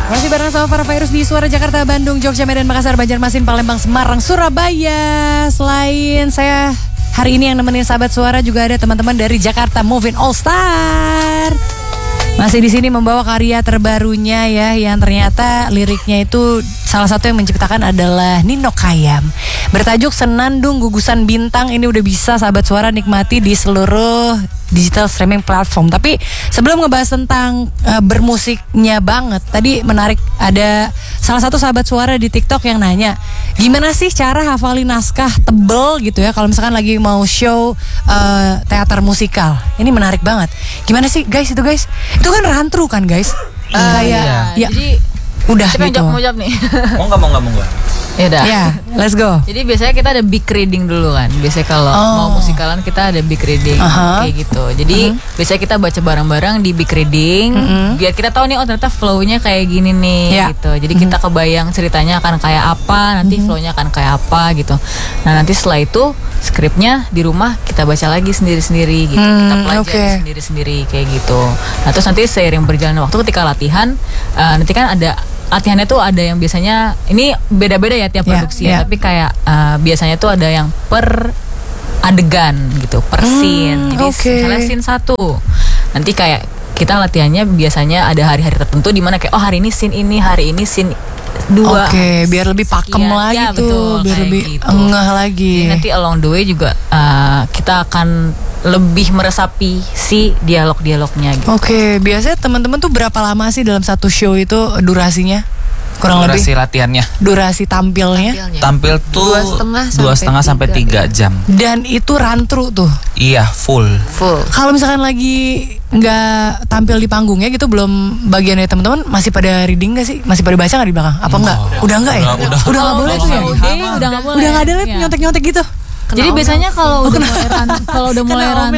Masih bareng sama para virus di Suara Jakarta, Bandung, Jogja, Medan, Makassar, Banjarmasin, Palembang, Semarang, Surabaya. Selain saya hari ini yang nemenin sahabat suara, juga ada teman-teman dari Jakarta Moving All Star. Masih di sini membawa karya terbarunya ya, yang ternyata liriknya itu salah satu yang menciptakan adalah Nino Kayam. Bertajuk Senandung Gugusan Bintang. Ini udah bisa sahabat suara nikmati di seluruh digital streaming platform. Tapi sebelum ngebahas tentang bermusiknya banget, tadi menarik, ada salah satu sahabat suara di TikTok yang nanya, gimana sih cara hafalin naskah tebel gitu ya kalau misalkan lagi mau show teater musikal. Ini menarik banget. Gimana sih guys itu guys? Itu kan run through kan guys? Kayak ya. Jadi udah siapa gitu. yang mau jawab nih? Mau nggak? Ya udah. Ya, let's go. Jadi biasanya kita ada big reading dulu kan. Biasanya kalau mau musikalan kita ada big reading kayak gitu. Jadi biasanya kita baca bareng-bareng di big reading biar kita tahu nih, oh ternyata flow-nya kayak gini nih gitu. Jadi kita kebayang ceritanya akan kayak apa, nanti flow-nya akan kayak apa gitu. Nah, nanti setelah itu skripnya di rumah kita baca lagi sendiri-sendiri gitu. Kita pelajari sendiri-sendiri kayak gitu. Nah, terus nanti seiring berjalan waktu ketika latihan, nanti kan ada latihannya tuh ada yang biasanya ini beda-beda ya tiap produksi ya, tapi kayak biasanya tuh ada yang per adegan gitu, per scene. Jadi misalnya scene 1, nanti kayak kita latihannya biasanya ada hari-hari tertentu di mana kayak oh hari ini scene ini, hari ini scene 2. Biar lebih pakem lagi ya, tuh, betul, biar lebih gitu. engah lagi. Jadi nanti along the way juga kita akan lebih meresapi si dialog-dialognya gitu. Biasanya teman-teman tuh berapa lama sih dalam satu show itu durasinya? Kurang durasi lebih latihannya. Durasi tampilnya? Tampil tuh 2,5 sampai 3 jam. Dan itu run through tuh. Iya, full. Kalau misalkan lagi nggak tampil di panggungnya gitu, belum bagian dari teman-teman, masih pada reading nggak sih? Masih pada baca nggak di belakang? Apa enggak? Udah enggak ya? Udah nggak boleh tuh ya? Udah nggak boleh. Udah nggak ada liat nyontek-nyontek gitu. Jadi biasanya kalau udah mulai run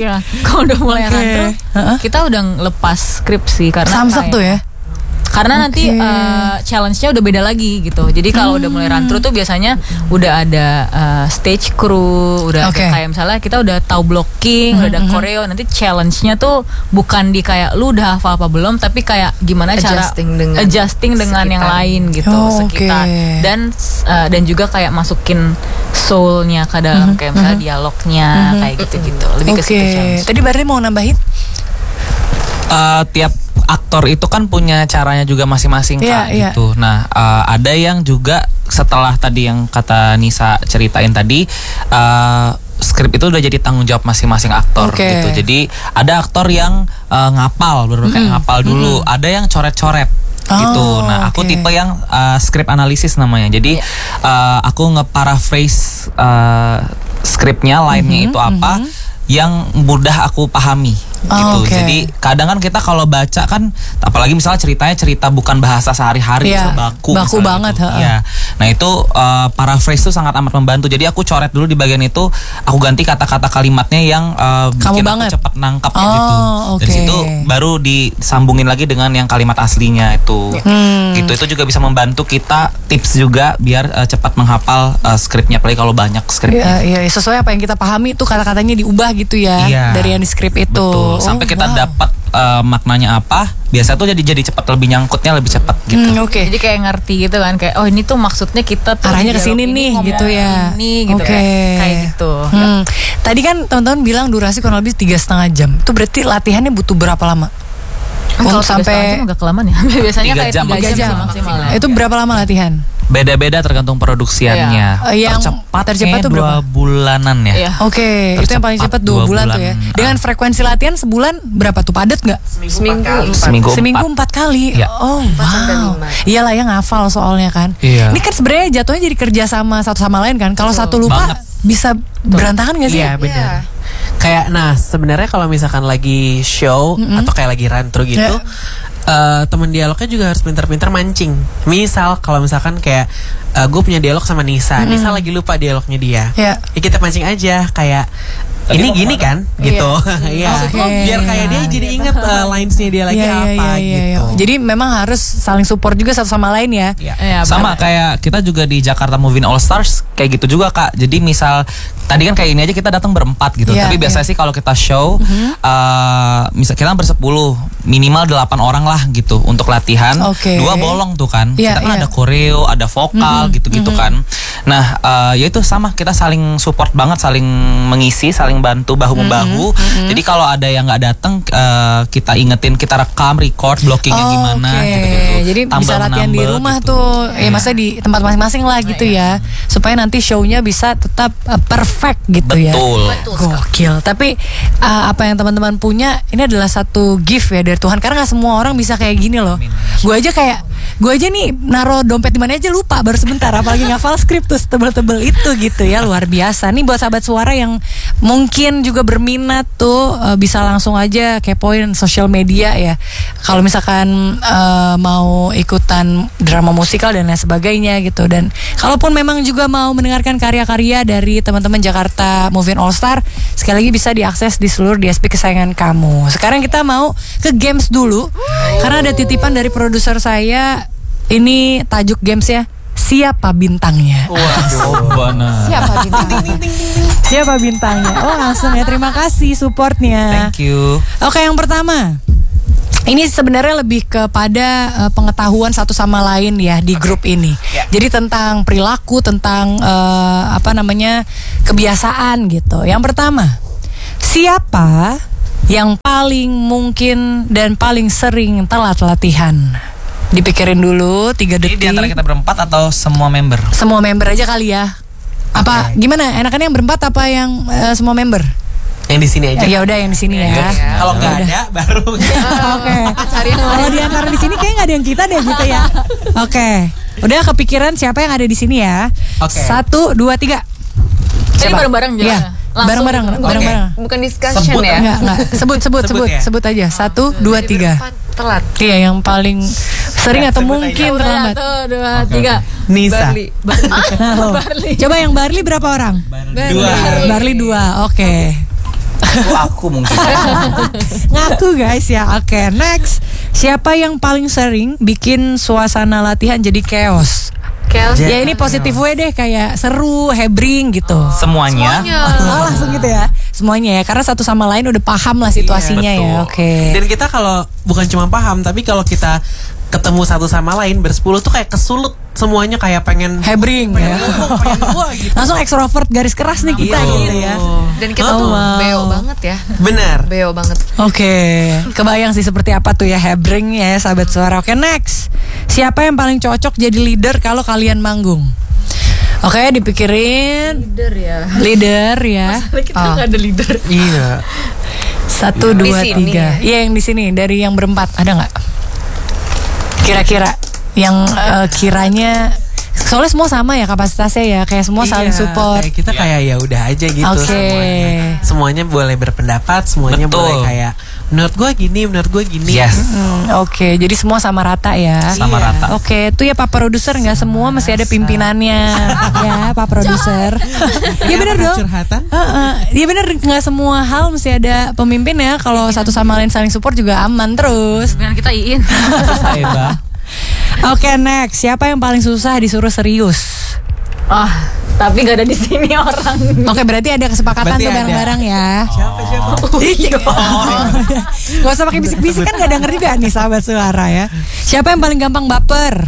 through, kita udah ngelepas skrip sih karena samsak tuh ya. Karena nanti challenge-nya udah beda lagi gitu. Jadi kalau udah mulai run through tuh biasanya udah ada stage crew, udah ada kayak misalnya kita udah tahu blocking, udah ada choreo. Nanti challenge-nya tuh bukan di kayak lu udah hafal apa belum, tapi kayak gimana cara adjusting dengan yang lain gitu, sekitar. Dan juga kayak masukin soul-nya ke dalam kayak misalnya dialognya kayak gitu-gitu. Lebih ke situ challenge. Tadi Barli mau nambahin? Tiap aktor itu kan punya caranya juga masing-masing gitu. Nah, ada yang juga setelah tadi yang kata Nisa ceritain tadi, skrip itu udah jadi tanggung jawab masing-masing aktor gitu. Jadi ada aktor yang ngapal, bener kayak ngapal dulu. Ada yang coret-coret gitu. Nah, aku tipe yang script analisis namanya. Jadi aku nge-paraphrase skripnya, line-nya itu apa yang mudah aku pahami gitu. Jadi kadang kan kita kalau baca kan, apalagi misalnya ceritanya cerita bukan bahasa sehari-hari, baku banget gitu. Nah itu paraphrase itu sangat amat membantu. Jadi aku coret dulu di bagian itu, aku ganti kata-kata kalimatnya yang bikin aku cepat nangkap gitu. Dari situ baru disambungin lagi dengan yang kalimat aslinya itu. Gitu, itu juga bisa membantu kita, tips juga biar cepat menghafal skripnya, apalagi kalau banyak skripnya. Iya, sesuai apa yang kita pahami itu kata-katanya diubah gitu ya, dari yang di skrip itu. Betul. Sampai kita dapat maknanya apa, biasa tuh jadi cepat, lebih nyangkutnya lebih cepat gitu. Jadi kayak ngerti gitu kan, kayak oh ini tuh maksudnya kita tuh arahnya ke sini nih gitu ya. Ini gitu kayak gitu. Tadi kan teman-teman bilang durasi kurang lebih 3,5 jam. Itu berarti latihannya butuh berapa lama? Kalau sampai agak kelamaan ya. Biasanya 3 kayak 3 jam maksimal ya. Itu berapa lama latihan? Beda-beda tergantung produksiannya. Yang tercepat tuh berapa? 2 bulanan ya. Itu yang paling cepat 2 bulan tuh ya. Dengan frekuensi latihan sebulan berapa tuh, padat nggak? Seminggu 4 kali. Oh wow. Iyalah yang ngafal soalnya kan. Ini kan sebenarnya jatuhnya jadi kerja sama satu sama lain kan. Kalau satu lupa bisa berantakan nggak sih? Iya benar. Kayak sebenarnya kalau misalkan lagi show atau kayak lagi run through gitu, teman dialognya juga harus pintar-pintar mancing. Misal kalau misalkan kayak gue punya dialog sama Nisa, Nisa lagi lupa dialognya dia, ya kita mancing aja kayak ini gini kan gitu. Iya. Biar kayak dia jadi inget linesnya dia lagi apa gitu. Jadi memang harus saling support juga satu sama lain ya. Sama kayak kita juga di Jakarta Movie All Stars kayak gitu juga Kak. Jadi misal tadi kan kayak ini aja kita datang berempat gitu. Tapi biasanya sih kalau kita show misal kita bersepuluh, minimal 8 orang lah gitu untuk latihan. 2 bolong tuh kan. Kita kan ada koreo, ada vokal gitu-gitu kan. Nah, ya itu sama, kita saling support banget, saling mengisi, saling bantu bahu membahu. Jadi kalau ada yang nggak datang, kita ingetin, kita rekam, record, blockingnya gimana. Jadi bisa latihan di rumah gitu. Tuh, ya maksudnya di tempat masing-masing lah gitu ya, supaya nanti show-nya bisa tetap perfect gitu ya. Betul. Gokil. Tapi apa yang teman-teman punya ini adalah satu gift ya dari Tuhan, karena nggak semua orang bisa kayak gini loh. Gue aja nih naruh dompet di mana aja lupa baru sebentar, apalagi ngafal skrip tuh tebel-tebel itu gitu ya, luar biasa. Nih buat sahabat suara yang mungkin juga berminat tuh bisa langsung aja kepoin sosial media ya. Kalau misalkan mau ikutan drama musikal dan lain sebagainya gitu. Dan kalaupun memang juga mau mendengarkan karya-karya dari teman-teman Jakarta Movie All Star, sekali lagi bisa diakses di seluruh DSP kesayangan kamu. Sekarang kita mau ke games dulu karena ada titipan dari produser saya. Ini tajuk gamesnya Siapa Bintangnya. Siapa bintangnya? Siapa bintangnya? Oh langsung ya, terima kasih supportnya. Thank you. Oke, yang pertama, ini sebenarnya lebih kepada pengetahuan satu sama lain ya di grup ini. Jadi tentang perilaku, tentang kebiasaan gitu. Yang pertama, siapa yang paling mungkin dan paling sering telat latihan? Dipikirin dulu 3 detik. Ini di antara kita berempat atau semua member? Semua member aja kali ya. Apa gimana? Enakan yang berempat apa yang semua member? Yang di sini aja. Ya udah yang di sini ya. Kalau nggak ada baru. Oke. Kalau di antara di sini kayak nggak ada yang kita deh gitu ya. Oke. Udah kepikiran siapa yang ada di sini ya? 1, 2, 3. Ini bareng-bareng juga. Iya. Bareng-bareng. Bukan discussion ya. Enggak. Sebut aja. 1, 2, 3. Telat. Iya, yang paling sering atau mungkin terlambat. 1, 2, 3. Nisa. Coba yang Barli berapa orang? 2. Barli 2. Oke. Aku mungkin. Ngaku guys ya. Oke, next. Siapa yang paling sering bikin suasana latihan jadi chaos? Ya ini positif way deh, kayak seru, hebring gitu. Semuanya. Oh langsung gitu ya. Semuanya ya, karena satu sama lain udah paham lah situasinya ya. Oke. Dan kita kalau bukan cuma paham, tapi kalau kita ketemu satu sama lain bersepuluh tuh kayak kesulut, semuanya kayak pengen hebring ya. Gitu. Langsung ekstrovert garis keras nih kita gitu ya. Dan kita tuh beo banget ya. Benar. Beo banget. Oke. Kebayang sih seperti apa tuh ya hebring ya sahabat suara. Oke, next. Siapa yang paling cocok jadi leader kalau kalian manggung? Oke, dipikirin. Leader ya. Kita nggak ada leader. Iya. 1, 2, 3. Iya yang di sini dari yang berempat ada nggak? Kira-kira yang kiranya, soalnya semua sama ya kapasitasnya ya, kayak semua saling support. Kayak kita kayak ya udah aja gitu semuanya boleh berpendapat, semuanya boleh kayak menurut gue gini. Yes. Oke, jadi semua sama rata ya. Sama rata. Oke, itu ya Pak Produser, nggak semua mesti ada pimpinannya ya Pak Produser. Iya benar dong. Iya benar, nggak semua hal mesti ada pemimpin ya. Kalau satu sama lain saling support juga aman terus. Dengan kita iin. Oke, next. Siapa yang paling susah disuruh serius? Tapi gak ada di sini orang. Oke, berarti ada kesepakatan tuh bareng-bareng ya. Siapa? Gak usah pakai bisik-bisik kan gak denger juga nih sahabat suara ya. Siapa yang paling gampang baper?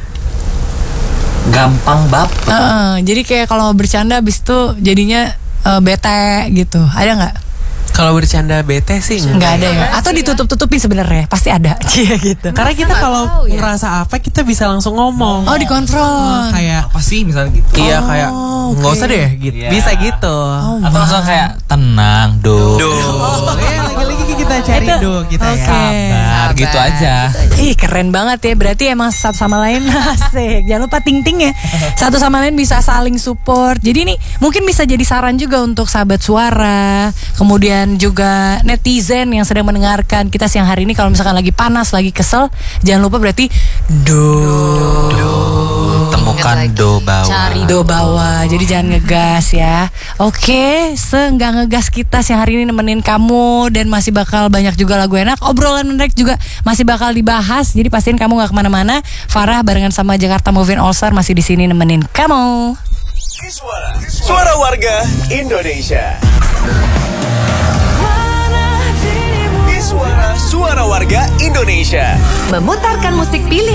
Gampang baper. Jadi kayak kalau bercanda abis itu jadinya bete gitu. Ada nggak? Kalau bercanda bete sih nggak ada ya. Atau ditutup-tutupin sebenarnya pasti ada. Iya gitu. Karena kita kalau ngerasa apa kita bisa langsung ngomong. Oh, dikonfront. Kayak apa sih misalnya gitu? Iya kayak nggak usah deh gitu. Bisa gitu. Atau langsung kayak tenang, do. Lagi-lagi kita cari do kita ya. Sabar, gitu aja. Ih, keren banget ya. Berarti emang satu sama lain asik. Jangan lupa ting-ting ya. Satu sama lain bisa saling support. Jadi ini mungkin bisa jadi saran juga untuk sahabat suara. Kemudian juga netizen yang sedang mendengarkan kita siang hari ini, kalau misalkan lagi panas, lagi kesel, jangan lupa berarti do. Temu bukan do bawah. Cari do bawah. Jadi jangan ngegas ya. Oke, seenggak ngegas kita yang hari ini nemenin kamu. Dan masih bakal banyak juga lagu enak. Obrolan menarik juga masih bakal dibahas. Jadi pastiin kamu gak kemana-mana. Farah barengan sama Jakarta Moving All Star masih di sini nemenin kamu. Suara warga Indonesia. Suara warga Indonesia. Memutarkan musik pilihan